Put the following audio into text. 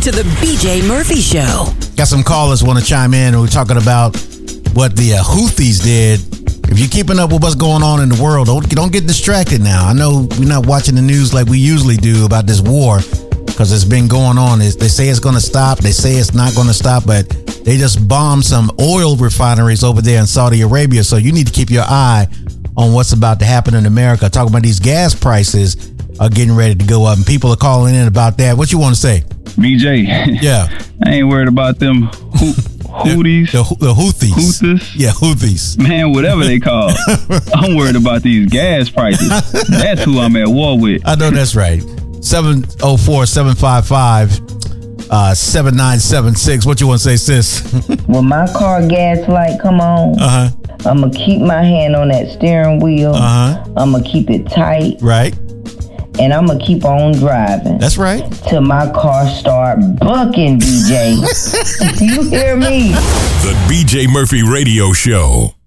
to the BJ Murphy Show. Got some callers want to chime in. We're talking about what the Houthis did. If you're keeping up with what's going on in the world, don't get distracted now. I know we're not watching the news like we usually do about this war because it's been going on. They say it's going to stop. They say it's not going to stop, but they just bombed some oil refineries over there in Saudi Arabia. So you need to keep your eye on what's about to happen in America. Talking about these gas prices are getting ready to go up, and people are calling in about that. What you want to say? BJ. Yeah. I ain't worried about them Houthis. The Houthis. Houthis? Yeah, Houthis. Man, whatever they call. I'm worried about these gas prices. That's who I'm at war with. I know that's right. 704-755-7976. What you want to say, sis? When my car gas light come on, I'm going to keep my hand on that steering wheel. I'm going to keep it tight. Right. And I'm going to keep on driving. That's right. Till my car start bucking, BJ. You hear me? The BJ Murphy Radio Show.